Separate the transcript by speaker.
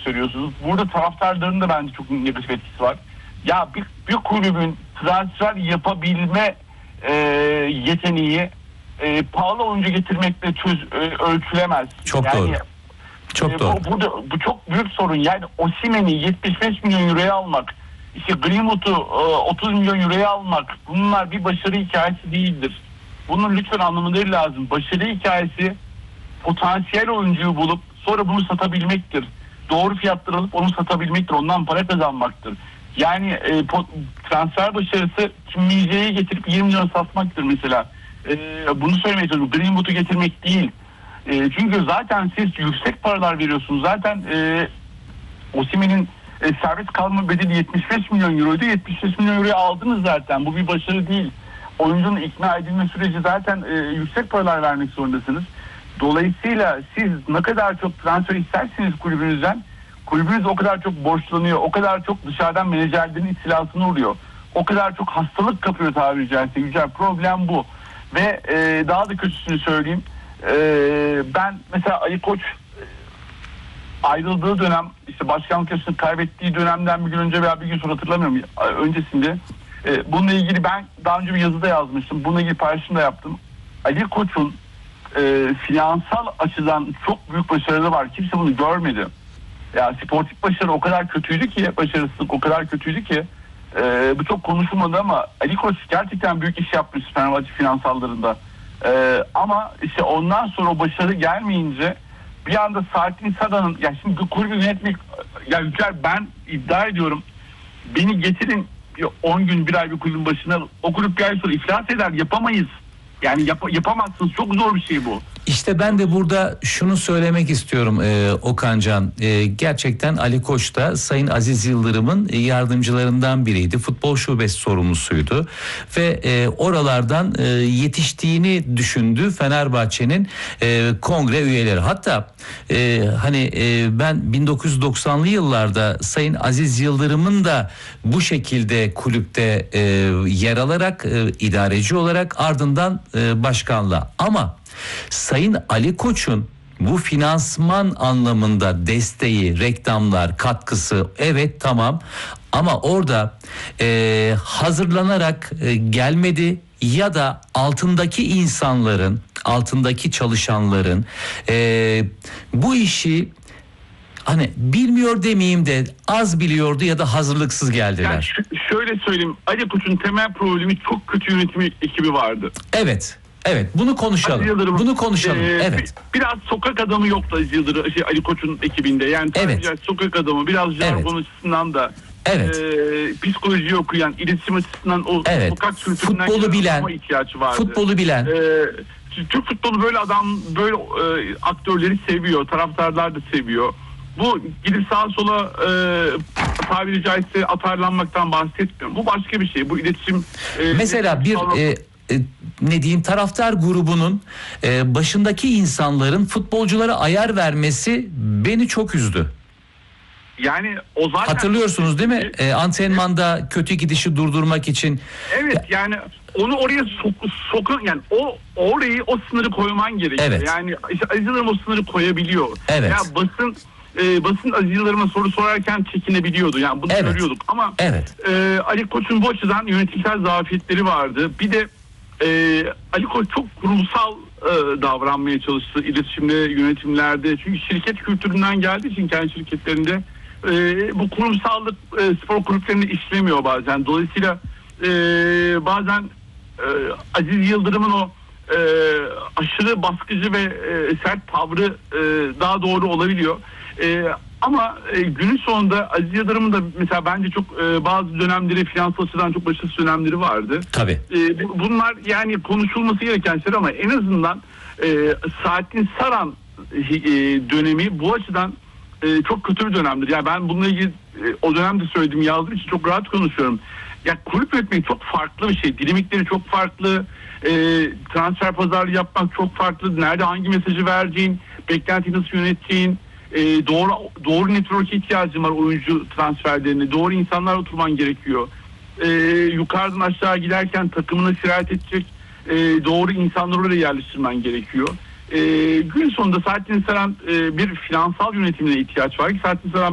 Speaker 1: söylüyorsunuz. Burada taraftarların da bence çok negatif etkisi var. Ya bir kulübün transfer yapabilme yeteneği pahalı oyuncu getirmekle ölçülemez.
Speaker 2: Çok
Speaker 1: yani,
Speaker 2: doğru. Çok doğru.
Speaker 1: Bu çok büyük sorun. Yani Osimhen'i 75 milyon euroya almak, işte Greenwood'u 30 milyon euroya almak, bunlar bir başarı hikayesi değildir. Bunun lütfen anlamaları lazım. Başarı hikayesi potansiyel oyuncuyu bulup sonra bunu satabilmektir. Doğru fiyatları alıp onu satabilmektir. Ondan para kazanmaktır. Yani transfer başarısı Kim Min-jae'yi getirip 20 milyon satmaktır mesela. Bunu söylemeye çalışıyorum. Greenwood'u getirmek değil. Çünkü zaten siz yüksek paralar veriyorsunuz. Zaten Osimhen'in serbest kalma bedeli 75 milyon euroydu. 75 milyon euroyu aldınız zaten. Bu bir başarı değil. Oyuncunun ikna edilme süreci zaten yüksek paralar vermek zorundasınız. Dolayısıyla siz ne kadar çok transfer isterseniz kulübünüzden, kulübünüz o kadar çok borçlanıyor. O kadar çok dışarıdan menajerlerin istilasına uğruyor. O kadar çok hastalık kapıyor tabiri caizse. Güzel, problem bu. Ve daha da kötüsünü söyleyeyim. Ben mesela Ali Koç ayrıldığı dönem, işte başkanlık yaşını kaybettiği dönemden bir gün önce veya bir gün sonra hatırlamıyorum, öncesinde bununla ilgili ben daha önce bir yazıda yazmıştım. Bununla ilgili paylaşım da yaptım. Ali Koç'un finansal açıdan çok büyük başarıları var. Kimse bunu görmedi. Ya sportif başarı o kadar kötüydü ki, başarısızlık o kadar kötüydü ki bu çok konuşulmadı ama Ali Koç gerçekten büyük iş yapmış Fenerbahçe finansallarında. Ama işte ondan sonra o başarı gelmeyince bir anda Saadettin Saran'ın, ya şimdi kulübü yönetmek, ya Yücel, ben iddia ediyorum, beni getirin 10 gün bir ay bir kulübün başına, o kulüp bir ay sonra iflas eder, yapamayız. Yani yapamazsınız, çok zor bir şey bu.
Speaker 2: İşte ben de burada şunu söylemek istiyorum Okancan. Gerçekten Ali Koç da Sayın Aziz Yıldırım'ın yardımcılarından biriydi. Futbol şubesi sorumlusuydu. Ve oralardan yetiştiğini düşündü Fenerbahçe'nin kongre üyeleri. Hatta ben 1990'lı yıllarda Sayın Aziz Yıldırım'ın da bu şekilde kulüpte yer alarak, idareci olarak, ardından başkanlığa. Ama Sayın Ali Koç'un bu finansman anlamında desteği, reklamlar, katkısı, evet tamam, ama orada hazırlanarak gelmedi ya da altındaki insanların, altındaki çalışanların bu işi bilmiyor demeyeyim de az biliyordu ya da hazırlıksız geldiler.
Speaker 1: Yani şöyle söyleyeyim, Ali Koç'un temel problemi çok kötü yönetim ekibi vardı.
Speaker 2: Evet. Evet, bunu konuşalım. Bunu konuşalım. Evet.
Speaker 1: Biraz sokak adamı yoktu Aziz Yıldırım, Ali Koç'un ekibinde. Yani
Speaker 2: evet.
Speaker 1: Sokak adamı, biraz jargon açısından da, psikoloji okuyan, iletişim açısından o sokak kültüründen
Speaker 2: futbolu bilen,
Speaker 1: ihtiyaç vardı.
Speaker 2: Futbolu bilen.
Speaker 1: Türk futbolu böyle böyle aktörleri seviyor, taraftarlar da seviyor. Bu gidip sağa sola tabiri caizse atarlanmaktan bahsetmiyorum. Bu başka bir şey. Bu iletişim.
Speaker 2: Mesela taraftar grubunun başındaki insanların futbolculara ayar vermesi beni çok üzdü.
Speaker 1: Yani o zaten
Speaker 2: hatırlıyorsunuz değil mi? Antrenmanda kötü gidişi durdurmak için.
Speaker 1: Evet, yani onu oraya yani o sınırı koyman gerekiyor.
Speaker 2: Evet. Yani
Speaker 1: işte Aziz Yıldırım o sınırı koyabiliyor.
Speaker 2: Evet.
Speaker 1: Ya basın Aziz Yıldırım'a soru sorarken çekinebiliyordu. Yani bunu görüyorduk ama Ali Koç'un bu açıdan yönetimsel zafiyetleri vardı. Bir de Ali Koç çok kurumsal davranmaya çalıştı iletişimde, yönetimlerde. Çünkü şirket kültüründen geldiği için kendi şirketlerinde bu kurumsallık spor kulüplerinde işlemiyor bazen. Dolayısıyla bazen Aziz Yıldırım'ın o aşırı baskıcı ve sert tavrı daha doğru olabiliyor. Ama günün sonunda Aziz Yıldırım'ın da mesela bence çok bazı dönemleri, finansal açıdan çok başarısız dönemleri vardı.
Speaker 2: Tabii.
Speaker 1: Bunlar yani konuşulması gereken şeyler ama en azından Saadettin Saran dönemi bu açıdan çok kötü bir dönemdir. Yani ben bununla ilgili o dönemde söyledim, yazdığım için çok rahat konuşuyorum. Ya kulüp yönetmek çok farklı bir şey. Dinamikleri çok farklı. Transfer pazarlığı yapmak çok farklı. Nerede hangi mesajı vereceğin, beklentiyi nasıl yöneteceğin, doğru network'e ihtiyacın var oyuncu transferlerine. Doğru insanlar oturman gerekiyor. Yukarıdan aşağı giderken takımına sirayet edecek doğru insanları oraya yerleştirmen gerekiyor. Gün sonunda Saadettin Saran bir finansal yönetimine ihtiyaç var ki Saadettin Saran